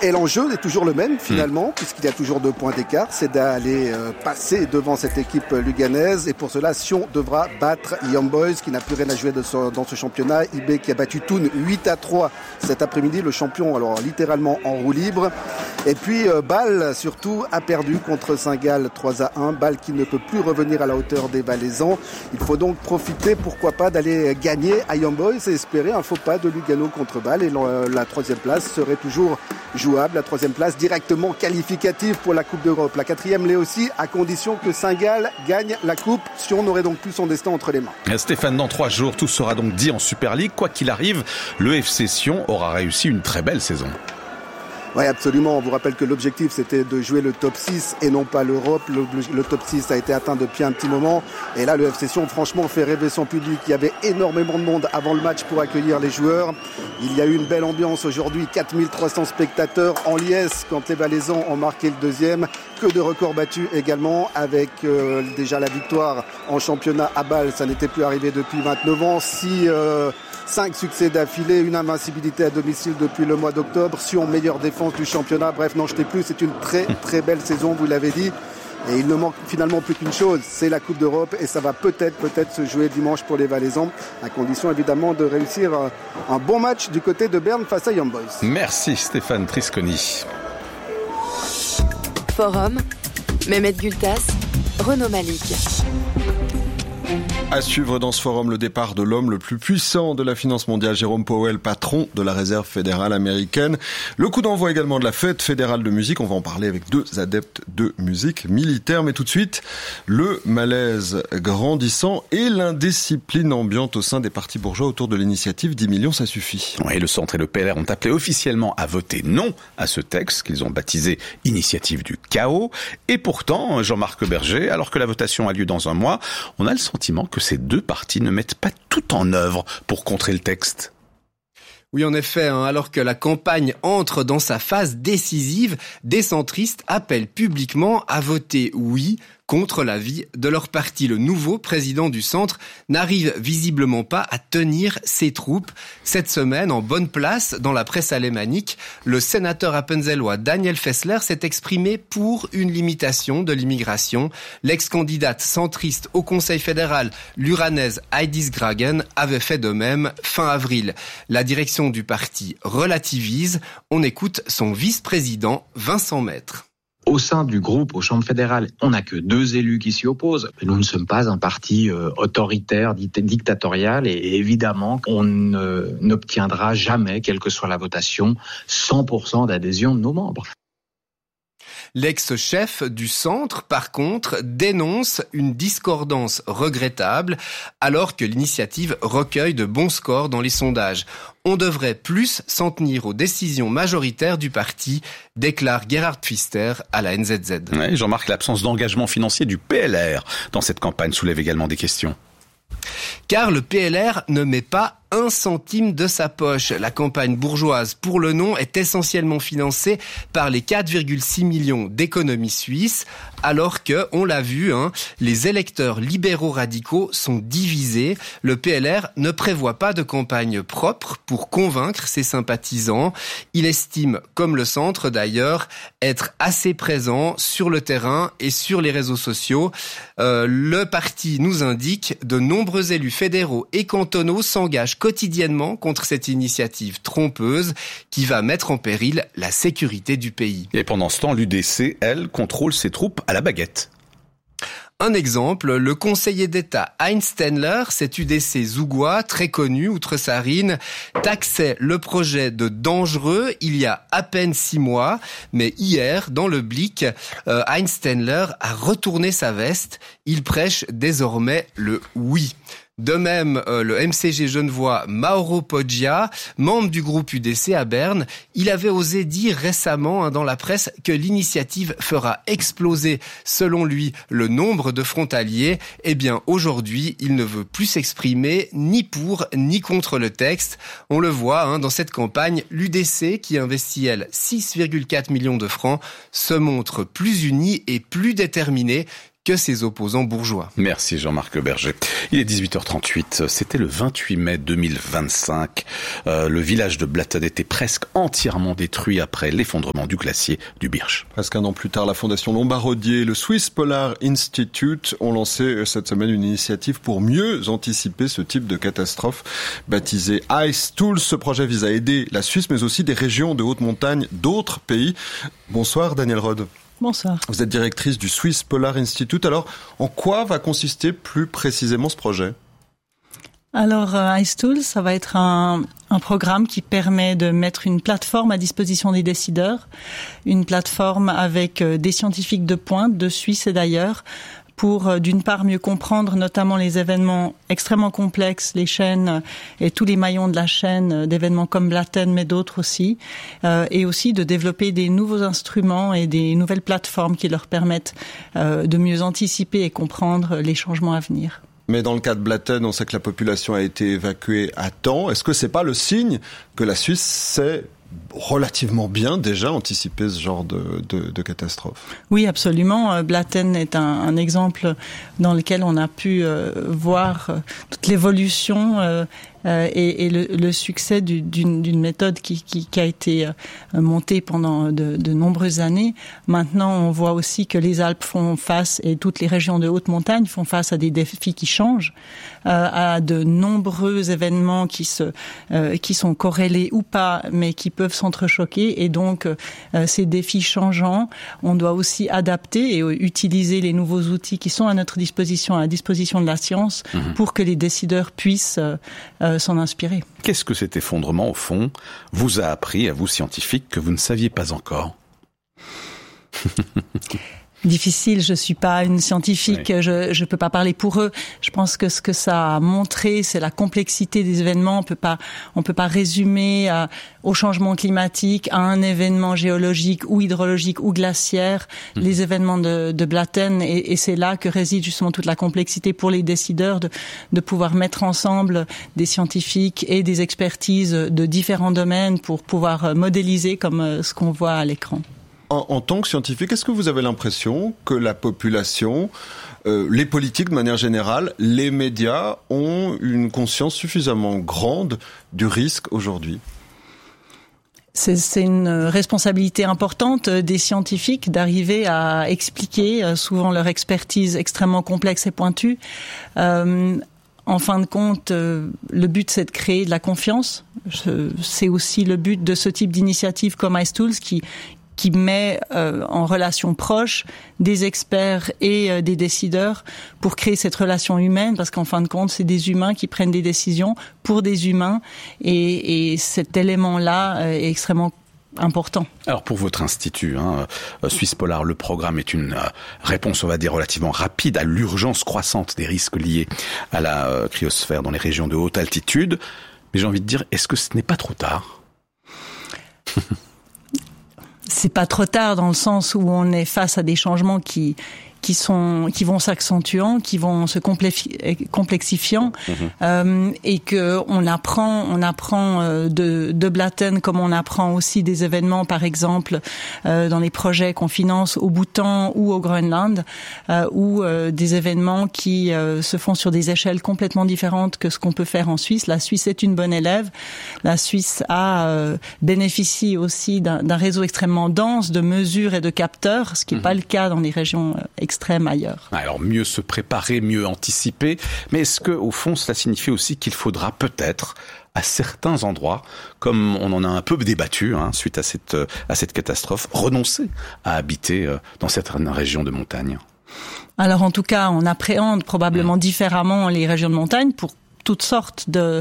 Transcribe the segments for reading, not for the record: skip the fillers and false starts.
Et l'enjeu est toujours le même finalement, puisqu'il y a toujours 2 points d'écart, c'est d'aller passer devant cette équipe luganaise. Et pour cela, Sion devra battre Young Boys, qui n'a plus rien à jouer dans ce championnat. IB qui a battu Thun 8-3 cet après-midi, le champion alors littéralement en roue libre. Et puis Bâle surtout a perdu contre Saint-Gall 3-1. Bâle qui ne peut plus revenir à la hauteur des Valaisans. Il faut donc profiter, pourquoi pas, d'aller gagner à Young Boys et espérer un faux pas de Lugano contre Bâle. Et la 3e place serait toujours jouable. La 3e place directement qualificative pour la Coupe d'Europe. La 4e l'est aussi, à condition que Saint-Gall gagne la Coupe. Sion n'aurait donc plus son destin entre les mains. Stéphane, dans 3 jours, tout sera donc dit en Super League. Quoi qu'il arrive, le FC Sion aura réussi une très belle saison. Oui, absolument. On vous rappelle que l'objectif, c'était de jouer le top 6 et non pas l'Europe. Le top 6 a été atteint depuis un petit moment. Et là, le FC Sion, franchement, fait rêver son public. Il y avait énormément de monde avant le match pour accueillir les joueurs. Il y a eu une belle ambiance aujourd'hui. 4300 spectateurs en liesse quand les Valaisans ont marqué le 2e. Que de records battus également avec déjà la victoire en championnat à Bâle. Ça n'était plus arrivé depuis 29 ans. 5 succès d'affilée, une invincibilité à domicile depuis le mois d'octobre. Sion, meilleure défense du championnat. Bref, n'en jetez plus. C'est une très très belle saison, vous l'avez dit. Et il ne manque finalement plus qu'une chose, c'est la Coupe d'Europe. Et ça va peut-être se jouer dimanche pour les Valaisans, à condition évidemment de réussir un bon match du côté de Berne face à Young Boys. Merci Stéphane Trisconi. Forum, Mehmet Gültas, Renaud Malik. À suivre dans ce forum, le départ de l'homme le plus puissant de la finance mondiale, Jérôme Powell, patron de la réserve fédérale américaine. Le coup d'envoi également de la fête fédérale de musique. On va en parler avec 2 adeptes de musique militaire. Mais tout de suite, le malaise grandissant et l'indiscipline ambiante au sein des partis bourgeois autour de l'initiative 10 millions, ça suffit. Oui, le Centre et le PLR ont appelé officiellement à voter non à ce texte qu'ils ont baptisé Initiative du chaos. Et pourtant, Jean-Marc Berger, alors que la votation a lieu dans un mois, on a le sentiment que ces 2 partis ne mettent pas tout en œuvre pour contrer le texte. Oui, en effet, alors que la campagne entre dans sa phase décisive, des centristes appellent publiquement à voter oui contre l'avis de leur parti. Le nouveau président du centre n'arrive visiblement pas à tenir ses troupes. Cette semaine, en bonne place dans la presse alémanique, le sénateur appenzellois Daniel Fessler s'est exprimé pour une limitation de l'immigration. L'ex-candidate centriste au Conseil fédéral, l'uranaise Heidis Gragen, avait fait de même fin avril. La direction du parti relativise. On écoute son vice-président Vincent Maître. Au sein du groupe, aux chambres fédérales, on n'a que 2 élus qui s'y opposent. Nous ne sommes pas un parti autoritaire, dictatorial, et évidemment, on n'obtiendra jamais, quelle que soit la votation, 100% d'adhésion de nos membres. L'ex-chef du centre, par contre, dénonce une discordance regrettable alors que l'initiative recueille de bons scores dans les sondages. On devrait plus s'en tenir aux décisions majoritaires du parti, déclare Gerhard Pfister à la NZZ. Oui, Jean-Marc, l'absence d'engagement financier du PLR dans cette campagne soulève également des questions. Car le PLR ne met pas 1 centime de sa poche. La campagne bourgeoise pour le non est essentiellement financée par les 4,6 millions d'économies suisses, alors que, on l'a vu, les électeurs libéraux radicaux sont divisés. Le PLR ne prévoit pas de campagne propre pour convaincre ses sympathisants. Il estime, comme le centre d'ailleurs, être assez présent sur le terrain et sur les réseaux sociaux. Le parti nous indique de nombreux élus fédéraux et cantonaux s'engagent quotidiennement contre cette initiative trompeuse qui va mettre en péril la sécurité du pays. Et pendant ce temps, l'UDC, elle, contrôle ses troupes à la baguette. Un exemple, le conseiller d'État Heinz Stendler, cet UDC zougois, très connu outre-Sarine, taxait le projet de dangereux il y a à peine 6 mois. Mais hier, dans le Blick, Heinz Stendler a retourné sa veste. Il prêche désormais le oui. De même, le MCG genevois Mauro Poggia, membre du groupe UDC à Berne, il avait osé dire récemment dans la presse que l'initiative fera exploser, selon lui, le nombre de frontaliers. Eh bien, aujourd'hui, il ne veut plus s'exprimer ni pour ni contre le texte. On le voit dans cette campagne, l'UDC, qui investit, elle, 6,4 millions de francs, se montre plus unie et plus déterminée que ses opposants bourgeois. Merci Jean-Marc Berger. Il est 18h38, c'était le 28 mai 2025. Le village de Blatten était presque entièrement détruit après l'effondrement du glacier du Birch. Presque un an plus tard, la Fondation Lombardier et le Swiss Polar Institute ont lancé cette semaine une initiative pour mieux anticiper ce type de catastrophe. Baptisé Ice Tools, ce projet vise à aider la Suisse mais aussi des régions de haute montagne d'autres pays. Bonsoir Danielle Rode. Bonsoir. Vous êtes directrice du Swiss Polar Institute. Alors, en quoi va consister plus précisément ce projet ? Alors, Ice Tools, ça va être un programme qui permet de mettre une plateforme à disposition des décideurs, une plateforme avec des scientifiques de pointe de Suisse et d'ailleurs, pour d'une part mieux comprendre notamment les événements extrêmement complexes, les chaînes et tous les maillons de la chaîne d'événements comme Blatten mais d'autres aussi, et aussi de développer des nouveaux instruments et des nouvelles plateformes qui leur permettent de mieux anticiper et comprendre les changements à venir. Mais dans le cas de Blatten, on sait que la population a été évacuée à temps. Est-ce que c'est pas le signe que la Suisse sait relativement bien déjà anticiper ce genre de catastrophe? Oui, absolument. Blatten est un exemple dans lequel on a pu voir toute l'évolution et le succès d'une méthode qui a été montée pendant de nombreuses années. Maintenant, on voit aussi que les Alpes font face, et toutes les régions de haute montagne font face à des défis qui changent, à de nombreux événements qui sont corrélés ou pas, mais qui peuvent s'entrechoquer. Et donc, ces défis changeants, on doit aussi adapter et utiliser les nouveaux outils qui sont à notre disposition, à la disposition de la science, pour que les décideurs puissent s'en inspirer. Qu'est-ce que cet effondrement, au fond, vous a appris, à vous scientifiques, que vous ne saviez pas encore ? Difficile, je suis pas une scientifique, oui. Je peux pas parler pour eux. Je pense que ce que ça a montré, c'est la complexité des événements. On peut pas résumer au changement climatique, à un événement géologique ou hydrologique ou glaciaire, les événements de Blatten, et c'est là que réside justement toute la complexité pour les décideurs de pouvoir mettre ensemble des scientifiques et des expertises de différents domaines pour pouvoir modéliser comme ce qu'on voit à l'écran. En tant que scientifique, est-ce que vous avez l'impression que la population, les politiques de manière générale, les médias ont une conscience suffisamment grande du risque aujourd'hui ? C'est une responsabilité importante des scientifiques d'arriver à expliquer souvent leur expertise extrêmement complexe et pointue. En fin de compte, le but, c'est de créer de la confiance. C'est aussi le but de ce type d'initiative comme Ice Tools qui met en relation proche des experts et des décideurs pour créer cette relation humaine, parce qu'en fin de compte, c'est des humains qui prennent des décisions pour des humains, et cet élément-là est extrêmement important. Alors pour votre institut, Swiss Polar, le programme est une réponse, on va dire, relativement rapide à l'urgence croissante des risques liés à la cryosphère dans les régions de haute altitude. Mais j'ai envie de dire, est-ce que ce n'est pas trop tard ? C'est pas trop tard dans le sens où on est face à des changements qui vont s'accentuant, qui vont se complexifiant, et que on apprend de Blatten comme on apprend aussi des événements, par exemple dans les projets qu'on finance au Bhoutan ou au Groenland, ou des événements qui se font sur des échelles complètement différentes que ce qu'on peut faire en Suisse. La Suisse est une bonne élève. La Suisse bénéficie aussi d'un réseau extrêmement dense de mesures et de capteurs, ce qui n'est pas le cas dans les régions extrême ailleurs. Alors mieux se préparer, mieux anticiper, mais est-ce que au fond cela signifie aussi qu'il faudra peut-être à certains endroits, comme on en a un peu débattu suite à cette catastrophe, renoncer à habiter dans certaines régions de montagne? Alors en tout cas, on appréhende probablement différemment les régions de montagne pour toutes sortes de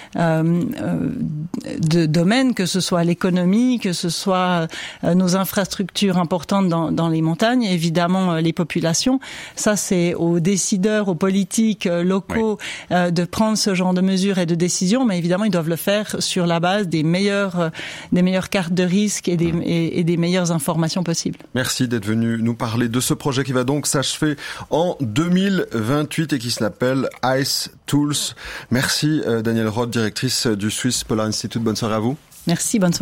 domaines, que ce soit l'économie, que ce soit nos infrastructures importantes dans les montagnes, évidemment les populations. Ça, c'est aux décideurs, aux politiques locaux de prendre ce genre de mesures et de décisions, mais évidemment, ils doivent le faire sur la base des meilleures cartes de risque et des meilleures informations possibles. Merci d'être venu nous parler de ce projet qui va donc s'achever en 2028 et qui s'appelle Ice Tools. Merci Danielle Rode, directrice du Swiss Polar Institute. Bonne soirée à vous. Merci, bonne soirée.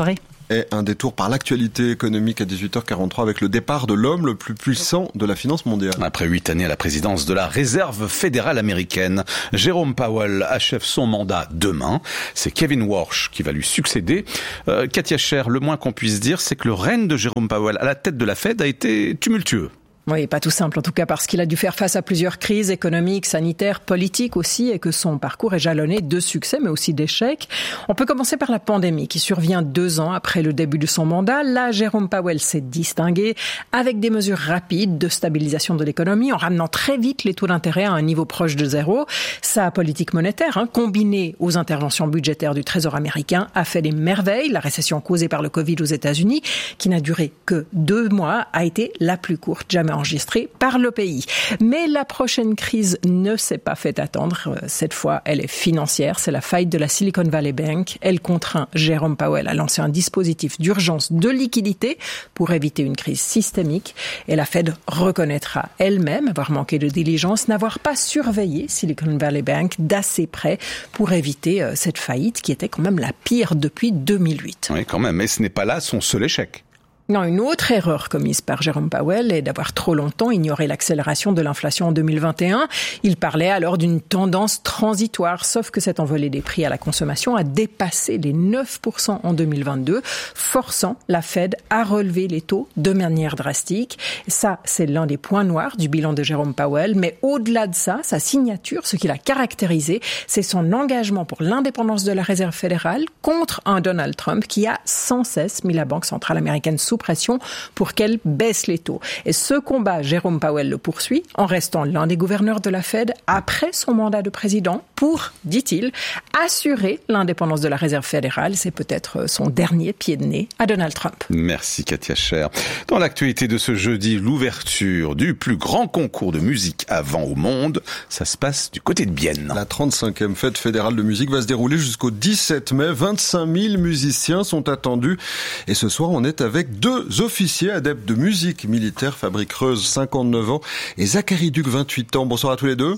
Et un détour par l'actualité économique à 18h43 avec le départ de l'homme le plus puissant de la finance mondiale. Après 8 années à la présidence de la Réserve fédérale américaine, Jérôme Powell achève son mandat demain. C'est Kevin Warsh qui va lui succéder. Katia Scher, le moins qu'on puisse dire, c'est que le règne de Jérôme Powell à la tête de la Fed a été tumultueux. Oui, pas tout simple en tout cas parce qu'il a dû faire face à plusieurs crises économiques, sanitaires, politiques aussi et que son parcours est jalonné de succès mais aussi d'échecs. On peut commencer par la pandémie qui survient 2 ans après le début de son mandat. Là, Jérôme Powell s'est distingué avec des mesures rapides de stabilisation de l'économie en ramenant très vite les taux d'intérêt à un niveau proche de zéro. Sa politique monétaire, combinée aux interventions budgétaires du Trésor américain, a fait des merveilles. La récession causée par le Covid aux États-Unis, qui n'a duré que 2 mois, a été la plus courte jamais enregistrée par le pays. Mais la prochaine crise ne s'est pas fait attendre. Cette fois, elle est financière. C'est la faillite de la Silicon Valley Bank. Elle contraint Jérôme Powell à lancer un dispositif d'urgence de liquidité pour éviter une crise systémique. Et la Fed reconnaîtra elle-même avoir manqué de diligence, n'avoir pas surveillé Silicon Valley Bank d'assez près pour éviter cette faillite qui était quand même la pire depuis 2008. Oui, quand même. Mais ce n'est pas là son seul échec. Non, une autre erreur commise par Jérôme Powell est d'avoir trop longtemps ignoré l'accélération de l'inflation en 2021. Il parlait alors d'une tendance transitoire, sauf que cette envolée des prix à la consommation a dépassé les 9% en 2022, forçant la Fed à relever les taux de manière drastique. Ça, c'est l'un des points noirs du bilan de Jérôme Powell. Mais au-delà de ça, sa signature, ce qui l'a caractérisé, c'est son engagement pour l'indépendance de la Réserve fédérale contre un Donald Trump qui a sans cesse mis la Banque centrale américaine sous pression pour qu'elle baisse les taux. Et ce combat, Jérôme Powell le poursuit en restant l'un des gouverneurs de la Fed après son mandat de président pour, dit-il, assurer l'indépendance de la Réserve fédérale. C'est peut-être son dernier pied de nez à Donald Trump. Merci Katia Scher. Dans l'actualité de ce jeudi, l'ouverture du plus grand concours de musique à vent au monde, ça se passe du côté de Bienne. La 35e fête fédérale de musique va se dérouler jusqu'au 17 mai. 25 000 musiciens sont attendus. Et ce soir, on est avec 2 officiers adeptes de musique militaire, Fabrice Creuse, 59 ans, et Zachary Duc, 28 ans. Bonsoir à tous les deux.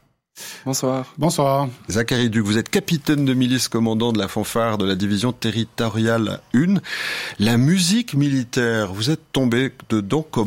Bonsoir. Bonsoir. Zachary Duc, vous êtes capitaine de milice, commandant de la fanfare de la division territoriale 1. La musique militaire, vous êtes tombé dedans comment ?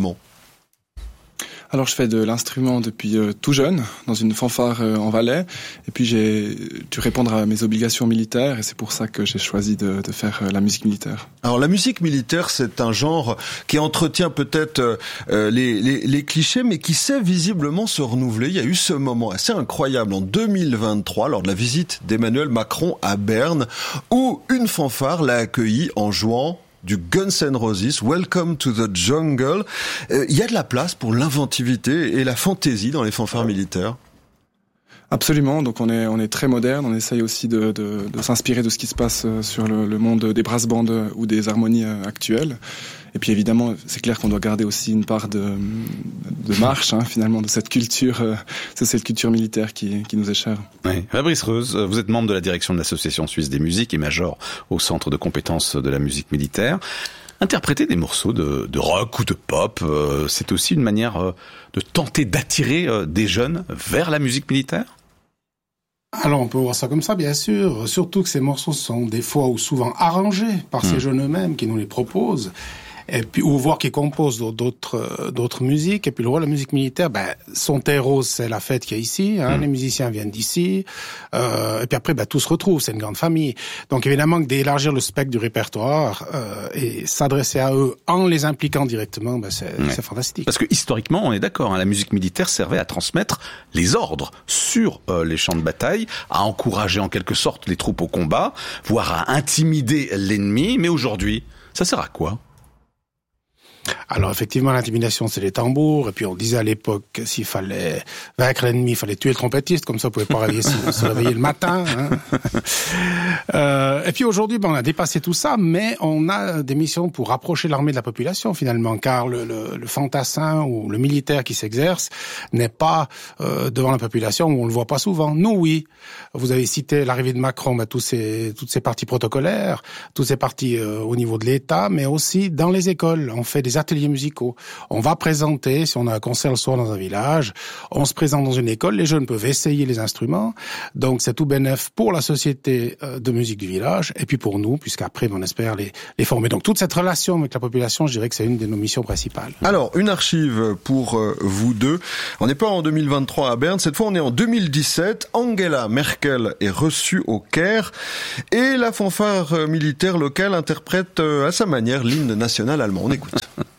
Alors je fais de l'instrument depuis tout jeune, dans une fanfare en Valais, et puis j'ai dû répondre à mes obligations militaires, et c'est pour ça que j'ai choisi de faire la musique militaire. Alors la musique militaire, c'est un genre qui entretient peut-être les clichés, mais qui sait visiblement se renouveler. Il y a eu ce moment assez incroyable en 2023, lors de la visite d'Emmanuel Macron à Berne, où une fanfare l'a accueilli en jouant du Guns N' Roses, Welcome to the Jungle. Il y a de la place pour l'inventivité et la fantaisie dans les fanfares militaires. Absolument, donc on est très moderne, on essaye aussi de s'inspirer de ce qui se passe sur le monde des brass bands ou des harmonies actuelles. Et puis évidemment, c'est clair qu'on doit garder aussi une part de marche, finalement, de cette culture militaire qui nous est chère. Oui. Fabrice Creuse, vous êtes membre de la direction de l'Association suisse des musiques et major au Centre de compétences de la musique militaire. Interpréter des morceaux de rock ou de pop, c'est aussi une manière de tenter d'attirer des jeunes vers la musique militaire ? Alors on peut voir ça comme ça, bien sûr. Surtout que ces morceaux sont des fois ou souvent arrangés par ces jeunes eux-mêmes qui nous les proposent. Et puis, ou voir qu'ils composent d'autres musiques. Et puis, le rôle de la musique militaire, son terreau, c'est la fête qu'il y a ici, les musiciens viennent d'ici. Et puis après, tout se retrouve, c'est une grande famille. Donc, évidemment, d'élargir le spectre du répertoire, et s'adresser à eux en les impliquant directement, c'est fantastique. Parce que, historiquement, on est d'accord, la musique militaire servait à transmettre les ordres sur les champs de bataille, à encourager en quelque sorte les troupes au combat, voire à intimider l'ennemi. Mais aujourd'hui, ça sert à quoi ? Alors effectivement, l'intimidation, c'est les tambours. Et puis on disait à l'époque que s'il fallait vaincre l'ennemi, il fallait tuer le trompettiste. Comme ça, on pouvait pas se réveiller le matin. Et puis aujourd'hui, on a dépassé tout ça, mais on a des missions pour rapprocher l'armée de la population finalement, car le fantassin ou le militaire qui s'exerce n'est pas devant la population où on le voit pas souvent. Nous, oui. Vous avez cité l'arrivée de Macron, toutes ces parties protocolaires, toutes ces parties au niveau de l'État, mais aussi dans les écoles. On fait des ateliers ateliers musicaux. On va présenter, si on a un concert le soir dans un village, on se présente dans une école, les jeunes peuvent essayer les instruments, donc c'est tout bénef pour la société de musique du village, et puis pour nous, puisqu'après on espère les former. Donc toute cette relation avec la population, je dirais que c'est une de nos missions principales. Alors, une archive pour vous deux. On n'est pas en 2023 à Berne, cette fois on est en 2017. Angela Merkel est reçue au Caire et la fanfare militaire locale interprète à sa manière l'hymne national allemand. On écoute.